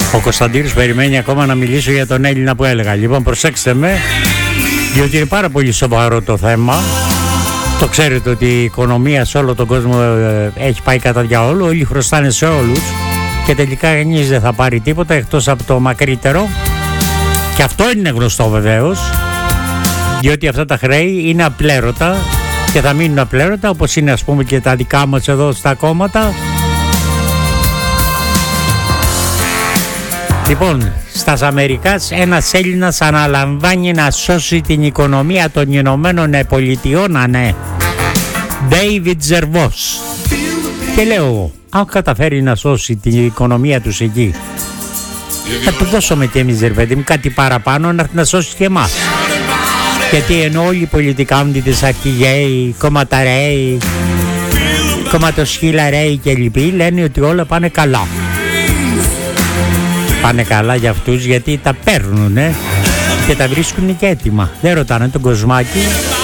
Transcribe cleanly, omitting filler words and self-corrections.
Ο Κωνσταντίνος περιμένει ακόμα να μιλήσω για τον Έλληνα που έλεγα. Λοιπόν, προσέξτε με, διότι είναι πάρα πολύ σοβαρό το θέμα. Το ξέρετε ότι η οικονομία σε όλο τον κόσμο έχει πάει κατά διαόλου. Όλοι χρωστάνε σε όλους και τελικά κανείς δεν θα πάρει τίποτα εκτός από το μακρύτερο. Και αυτό είναι γνωστό βεβαίως, διότι αυτά τα χρέη είναι απλέρωτα και θα μείνουν απλέρωτα, όπως είναι ας πούμε και τα δικά μας εδώ στα κόμματα. Λοιπόν, στα Αμερικάς ένας Έλληνας αναλαμβάνει να σώσει την οικονομία των Ηνωμένων Πολιτειών, ναι. David Ζερβός. Και λέω εγώ, αν καταφέρει να σώσει την οικονομία τους εκεί, θα του δώσουμε και εμείς, ρε παιδί μου, κάτι παραπάνω να έρθει να σώσει και εμάς. Γιατί ενώ όλοι οι πολιτικάντητες, αρχηγαίοι, κομματαραίοι, κομματοσχύλαραίοι και λοιποί λένε ότι όλα πάνε καλά. Πάνε καλά για αυτούς γιατί τα παίρνουνε και τα βρίσκουν και έτοιμα. Δεν ρωτάνε τον Κοσμάκη